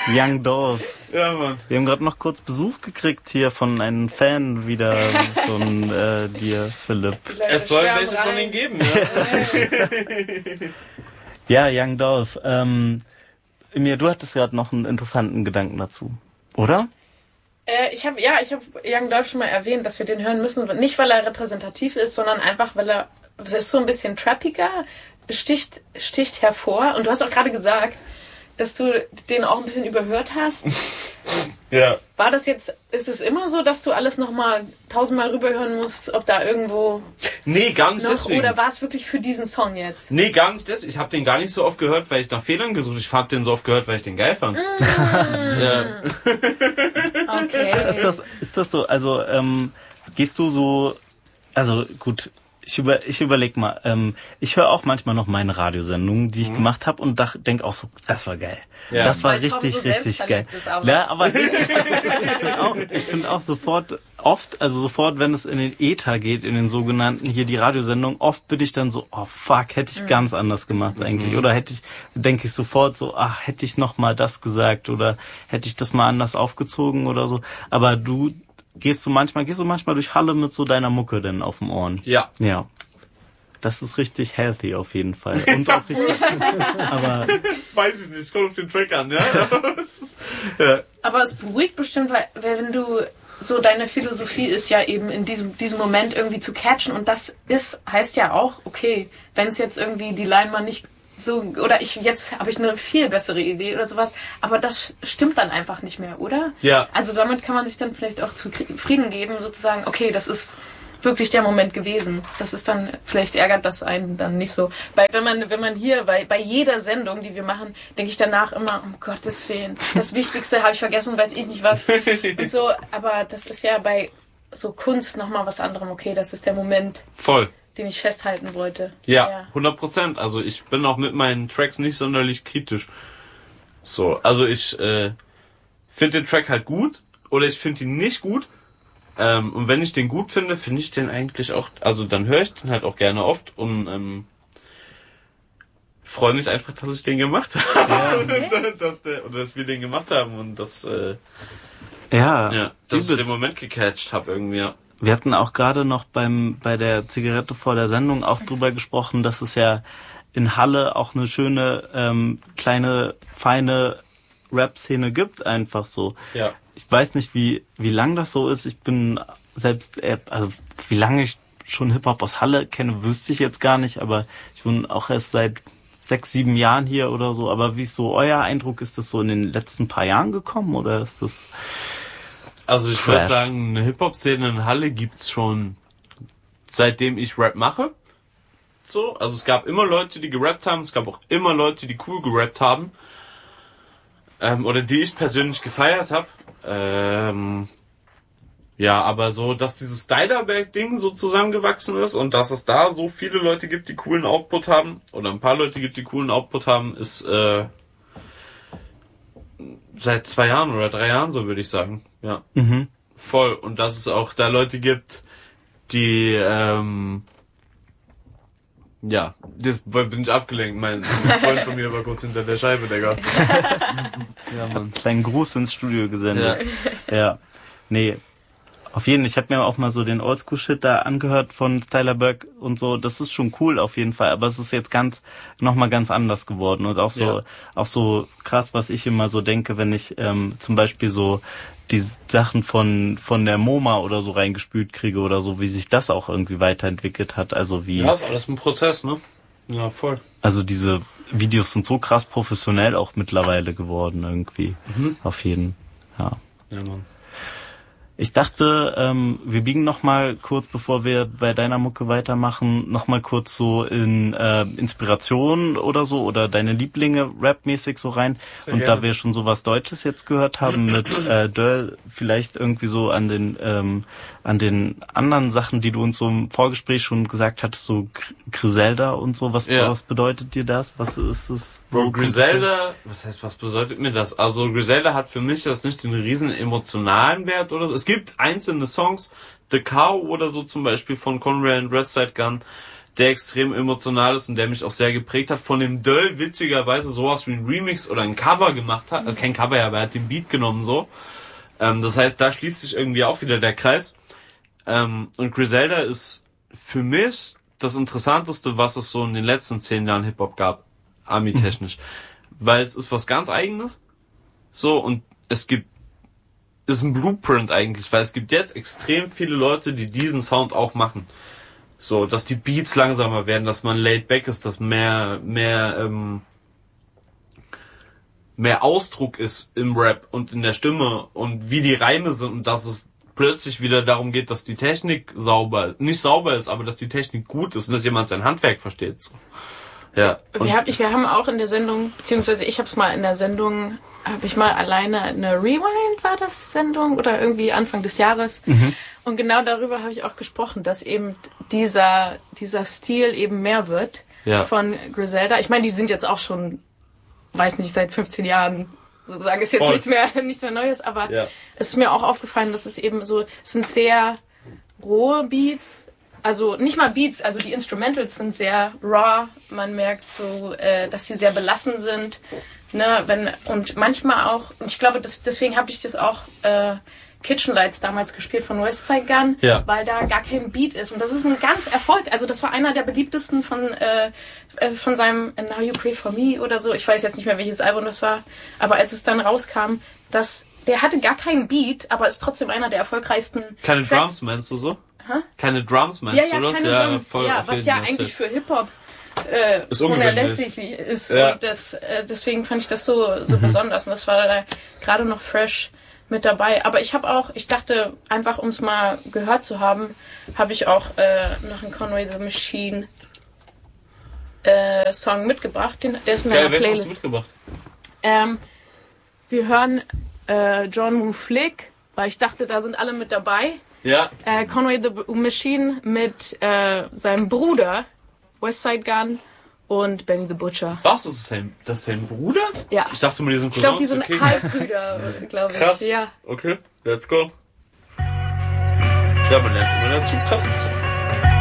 Young Dolph. Ja, Mann. Wir haben gerade noch kurz Besuch gekriegt hier von einem Fan wieder von dir, Philipp. Es soll welche von ihnen geben, ja. Ja, Young Dolph. Emir, du hattest gerade noch einen interessanten Gedanken dazu, oder? Ich habe Young Dolph schon mal erwähnt, dass wir den hören müssen. Nicht, weil er repräsentativ ist, sondern einfach, weil er ist so ein bisschen trappiger, sticht hervor. Und du hast auch gerade gesagt, dass du den auch ein bisschen überhört hast. Ja. War das jetzt, ist es immer so, dass du alles nochmal 1000-mal rüberhören musst, ob da irgendwo... Nee, gar nicht noch, deswegen. Oder war es wirklich für diesen Song jetzt? Nee, gar nicht deswegen. Ich habe den gar nicht so oft gehört, weil ich nach Fehlern gesucht habe. Ich habe den so oft gehört, weil ich den geil fand. Ja. Okay. Ist das so, also gehst du so, also gut, ich überleg mal, ich höre auch manchmal noch meine Radiosendungen, die ich gemacht habe und denke auch so, das war geil. Ja. Das war Weil Tom richtig, so richtig geil. ist, aber. Ja, aber ich finde auch sofort, wenn es in den Äther geht, in den sogenannten, hier die Radiosendung, oft bin ich dann so, oh fuck, hätte ich ganz anders gemacht eigentlich. Oder denke ich sofort so, hätte ich noch mal das gesagt oder hätte ich das mal anders aufgezogen oder so. Aber du gehst du manchmal durch Halle mit so deiner Mucke denn auf den Ohren? Ja. Ja. Das ist richtig healthy auf jeden Fall. Und auch richtig aber Das weiß ich nicht, es kommt auf den Track an, ja. Ja. Aber es beruhigt bestimmt, weil wenn du so, deine Philosophie ist ja eben in diesem Moment irgendwie zu catchen und das heißt ja auch, okay, wenn es jetzt irgendwie die Line mal nicht so, oder jetzt habe ich eine viel bessere Idee oder sowas, aber das stimmt dann einfach nicht mehr, oder? Ja. Also damit kann man sich dann vielleicht auch zufrieden geben, sozusagen, okay, das ist wirklich der Moment gewesen. Das ist dann, vielleicht ärgert das einen dann nicht so. Weil wenn man hier, bei jeder Sendung, die wir machen, denke ich danach immer, um Gottes Willen, das Wichtigste habe ich vergessen, weiß ich nicht was. Und so, aber das ist ja bei so Kunst nochmal was anderem, okay, das ist der Moment. Voll. Den ich festhalten wollte. Ja, 100%. Also ich bin auch mit meinen Tracks nicht sonderlich kritisch. So, also ich finde den Track halt gut oder ich finde ihn nicht gut. Und wenn ich den gut finde, finde ich den eigentlich auch, also dann höre ich den halt auch gerne oft und freue mich einfach, dass ich den gemacht habe. Ja. dass wir den gemacht haben und dass ich den Moment gecatcht habe irgendwie, ja. Wir hatten auch gerade noch bei der Zigarette vor der Sendung auch drüber gesprochen, dass es ja in Halle auch eine schöne, kleine, feine Rap-Szene gibt, einfach so. Ja. Ich weiß nicht, wie lang das so ist. Ich bin selbst, also wie lange ich schon Hip-Hop aus Halle kenne, wüsste ich jetzt gar nicht, aber ich wohne auch erst seit 6-7 Jahren hier oder so. Aber wie ist so euer Eindruck? Ist das so in den letzten paar Jahren gekommen oder ist das... Also ich würde sagen, eine Hip-Hop-Szene in Halle gibt's schon seitdem ich Rap mache. So, also es gab immer Leute, die gerappt haben, es gab auch immer Leute, die cool gerappt haben. Oder die ich persönlich gefeiert habe. Ja, aber so, dass dieses Stylerberg-Ding so zusammengewachsen ist und dass es da so viele Leute gibt, die coolen Output haben, oder ein paar Leute gibt, die coolen Output haben, ist seit 2 Jahren oder 3 Jahren, so würde ich sagen. Ja. Mhm. Voll. Und dass es auch da Leute gibt, die, ja, jetzt bin ich abgelenkt. Mein Freund von mir war kurz hinter der Scheibe, Digga. Ja, Mann. Kleinen Gruß ins Studio gesendet. Ja. Nee. Auf jeden Fall, ich habe mir auch mal so den Oldschool-Shit da angehört von Stylerberg und so, das ist schon cool auf jeden Fall, aber es ist jetzt nochmal ganz anders geworden und auch so krass, was ich immer so denke, wenn ich zum Beispiel so die Sachen von der MoMA oder so reingespült kriege oder so, wie sich das auch irgendwie weiterentwickelt hat, also wie... Ja, ist alles ein Prozess, ne? Ja, voll. Also diese Videos sind so krass professionell auch mittlerweile geworden irgendwie, auf jeden Fall, ja. Ja, Mann. Ich dachte, wir biegen noch mal kurz, bevor wir bei deiner Mucke weitermachen, noch mal kurz so in Inspiration oder so oder deine Lieblinge rapmäßig so rein. Sehr und gerne. da wir schon sowas Deutsches jetzt gehört haben mit Döll, vielleicht irgendwie so an den anderen Sachen, die du uns so im Vorgespräch schon gesagt hattest, so Griselda und so. Was bedeutet dir das? Was ist es? Bro, Griselda, was bedeutet mir das? Also Griselda hat für mich das nicht den riesen emotionalen Wert oder so. Es gibt einzelne Songs, The Cow oder so zum Beispiel von Conrad and Westside Gun, der extrem emotional ist und der mich auch sehr geprägt hat. Von dem Döll witzigerweise sowas wie ein Remix oder ein Cover gemacht hat. Also kein Cover, aber er hat den Beat genommen so. Das heißt, da schließt sich irgendwie auch wieder der Kreis. Und Griselda ist für mich das Interessanteste, was es so in den letzten 10 Jahren Hip-Hop gab, Army-technisch. Weil es ist was ganz Eigenes. So, und ist ein Blueprint eigentlich, weil es gibt jetzt extrem viele Leute, die diesen Sound auch machen. So, dass die Beats langsamer werden, dass man laid back ist, dass mehr Ausdruck ist im Rap und in der Stimme und wie die Reime sind und dass es plötzlich wieder darum geht, dass die Technik nicht sauber ist, aber dass die Technik gut ist und dass jemand sein Handwerk versteht. So. Ja. Wir haben auch in der Sendung, beziehungsweise ich habe es mal in der Sendung, habe ich mal alleine eine Rewind, war das Sendung oder irgendwie Anfang des Jahres. Und genau darüber habe ich auch gesprochen, dass eben dieser Stil eben mehr wird von Griselda. Ich meine, die sind jetzt auch schon, weiß nicht, seit 15 Jahren sozusagen, ist jetzt nichts mehr Neues, aber es ist mir auch aufgefallen, dass es eben so, es sind sehr rohe Beats, also nicht mal Beats, also die Instrumentals sind sehr raw, man merkt so, dass sie sehr belassen sind, ne, und manchmal auch, und ich glaube, deswegen habe ich das auch Kitchen Lights damals gespielt von Westside Gunn, weil da gar kein Beat ist. Und das ist ein ganz Erfolg. Also das war einer der beliebtesten von seinem Now You Pray For Me oder so. Ich weiß jetzt nicht mehr, welches Album das war. Aber als es dann rauskam, der hatte gar keinen Beat, aber ist trotzdem einer der erfolgreichsten Keine Tracks. Drums meinst du so? Keine Drums meinst du, oder? Keine Drums. Was ja eigentlich für Hip-Hop unerlässlich ist. Ja. Und deswegen fand ich das so besonders. Und das war da gerade noch fresh mit dabei. Aber ich dachte, einfach um es mal gehört zu haben, habe ich auch noch einen Conway the Machine Song mitgebracht. Der ist in einer Playlist. Hast du mitgebracht? Wir hören John Woo Flick, weil ich dachte, da sind alle mit dabei. Ja. Conway the Machine mit seinem Bruder Westside Gunn und Benny the Butcher. Was? Das ist sein Bruder? Ja. Ich dachte mal, die sind Cousins. Ich glaube, die sind Halbbrüder, glaube ich. Krass. Ja. Okay, let's go. Ja, man lernt immer dazu. Krass.